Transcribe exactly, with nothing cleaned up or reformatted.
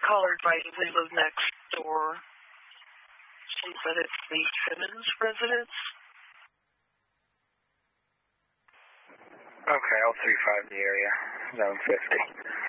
caller advised we live next door. She said it's the Simmons residence. Okay, I'll three five the area, zone fifty.